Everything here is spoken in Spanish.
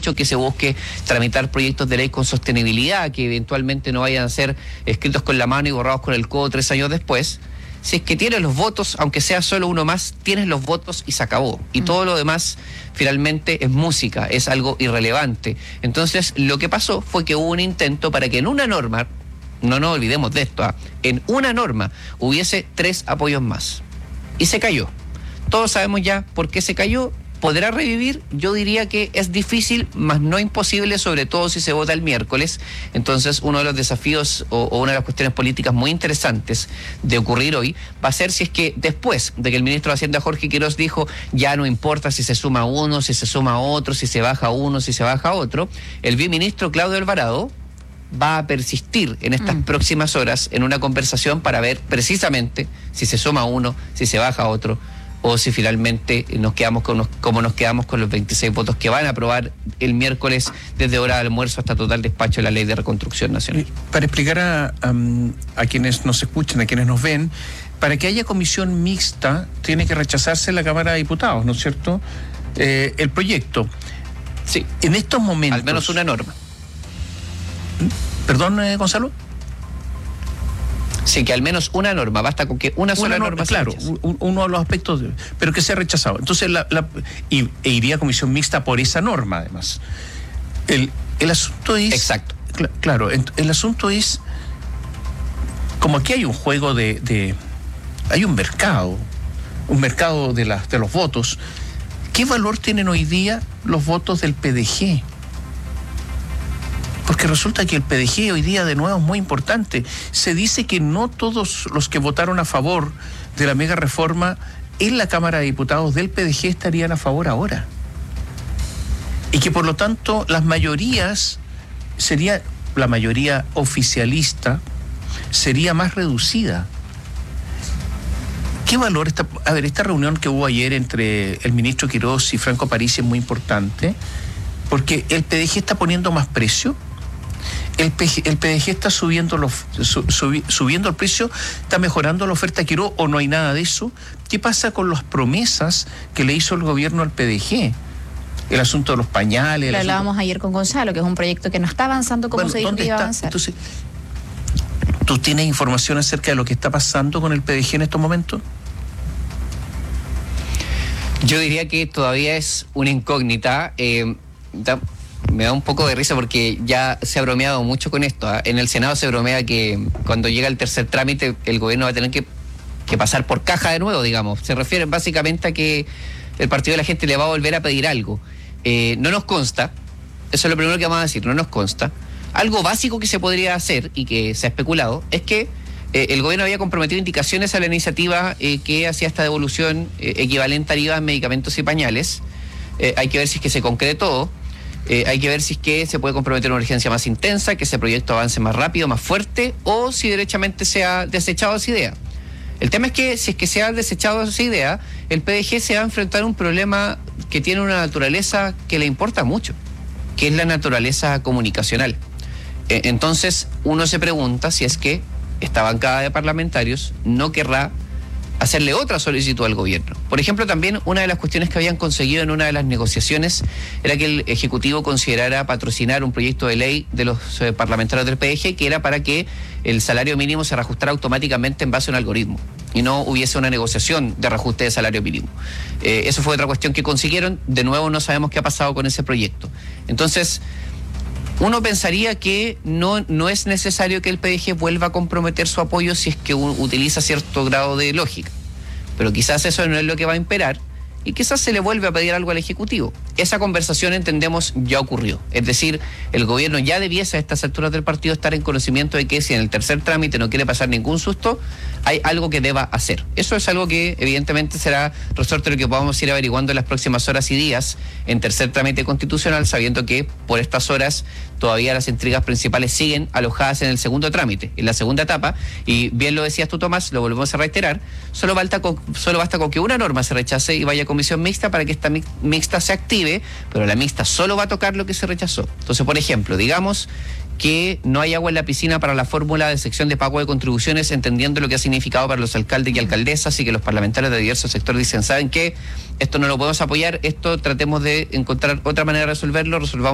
mucho que se busque tramitar proyectos de ley con sostenibilidad, que eventualmente no vayan a ser escritos con la mano y borrados con el codo 3 años después. Si es que tienes los votos, aunque sea solo uno más, tienes los votos y se acabó. Y todo lo demás finalmente es música, es algo irrelevante. Entonces, lo que pasó fue que hubo un intento para que en una norma, no nos olvidemos de esto, en una norma hubiese 3 apoyos más. Y se cayó. Todos sabemos ya por qué se cayó. ¿Podrá revivir? Yo diría que es difícil, mas no imposible, sobre todo si se vota el miércoles. Entonces, uno de los desafíos o una de las cuestiones políticas muy interesantes de ocurrir hoy va a ser si es que después de que el ministro de Hacienda, Jorge Quirós, dijo ya no importa si se suma uno, si se suma otro, si se baja uno, si se baja otro, el viceministro Claudio Alvarado va a persistir en estas próximas horas en una conversación para ver precisamente si se suma uno, si se baja otro, o si finalmente nos quedamos como nos quedamos con los 26 votos que van a aprobar el miércoles desde hora de almuerzo hasta total despacho de la Ley de Reconstrucción Nacional. Para explicar a quienes nos escuchan, a quienes nos ven, para que haya comisión mixta tiene que rechazarse en la Cámara de Diputados, ¿no es cierto? El proyecto. Sí. En estos momentos... Al menos una norma. ¿Perdón, Gonzalo? Sí, que al menos una norma, basta con que una sola norma claro, se rechace. Uno de los aspectos, pero que se ha rechazado. Entonces, iría a comisión mixta por esa norma, además. El asunto es... Exacto. Claro, el asunto es, como aquí hay un juego hay un mercado de los votos. ¿Qué valor tienen hoy día los votos del PDG? Porque resulta que el PDG hoy día de nuevo es muy importante. Se dice que no todos los que votaron a favor de la mega reforma en la Cámara de Diputados del PDG estarían a favor ahora. Y que por lo tanto la mayoría oficialista sería más reducida. ¿Qué valor está? A ver, esta reunión que hubo ayer entre el ministro Quirós y Franco Parisi es muy importante, porque el PDG está poniendo más precio. El PDG está subiendo el precio, está mejorando la oferta a Quirós, o no hay nada de eso. ¿Qué pasa con las promesas que le hizo el gobierno al PDG? El asunto de los pañales. Lo hablábamos ayer con Gonzalo, que es un proyecto que no está avanzando como se dijo que iba a avanzar. Entonces, ¿tú tienes información acerca de lo que está pasando con el PDG en estos momentos? Yo diría que todavía es una incógnita. Me da un poco de risa porque ya se ha bromeado mucho con esto. En el Senado se bromea que cuando llega el tercer trámite el gobierno va a tener que pasar por caja de nuevo, digamos. Se refiere básicamente a que el Partido de la Gente le va a volver a pedir algo. No nos consta, eso es lo primero que vamos a decir, no nos consta. Algo básico que se podría hacer y que se ha especulado es que el gobierno había comprometido indicaciones a la iniciativa que hacía esta devolución equivalente a IVA en medicamentos y pañales. Hay que ver si es que se concretó. Hay que ver si es que se puede comprometer una urgencia más intensa, que ese proyecto avance más rápido, más fuerte, o si derechamente se ha desechado esa idea. El tema es que si es que se ha desechado esa idea, el PDG se va a enfrentar a un problema que tiene una naturaleza que le importa mucho, que es la naturaleza comunicacional. Entonces uno se pregunta si es que esta bancada de parlamentarios no querrá hacerle otra solicitud al gobierno. Por ejemplo, también una de las cuestiones que habían conseguido en una de las negociaciones era que el Ejecutivo considerara patrocinar un proyecto de ley de los parlamentarios del PDG que era para que el salario mínimo se reajustara automáticamente en base a un algoritmo y no hubiese una negociación de reajuste de salario mínimo. Eso fue otra cuestión que consiguieron. De nuevo no sabemos qué ha pasado con ese proyecto. Entonces, uno pensaría que no es necesario que el PDG vuelva a comprometer su apoyo si es que utiliza cierto grado de lógica. Pero quizás eso no es lo que va a imperar y quizás se le vuelve a pedir algo al Ejecutivo. Esa conversación, entendemos, ya ocurrió. Es decir, el gobierno ya debiese a estas alturas del partido estar en conocimiento de que si en el tercer trámite no quiere pasar ningún susto, hay algo que deba hacer. Eso es algo que evidentemente será resorte de lo que podamos ir averiguando en las próximas horas y días en tercer trámite constitucional, sabiendo que por estas horas todavía las intrigas principales siguen alojadas en el segundo trámite, en la segunda etapa, y bien lo decías tú, Tomás, lo volvemos a reiterar, solo basta con que una norma se rechace y vaya a comisión mixta para que esta mixta se active, pero la mixta solo va a tocar lo que se rechazó. Entonces, por ejemplo, digamos que no hay agua en la piscina para la fórmula de sección de pago de contribuciones, entendiendo lo que ha significado para los alcaldes y alcaldesas, y que los parlamentarios de diversos sectores dicen, ¿saben qué? Esto no lo podemos apoyar, esto tratemos de encontrar otra manera de resolverlo, resolvamos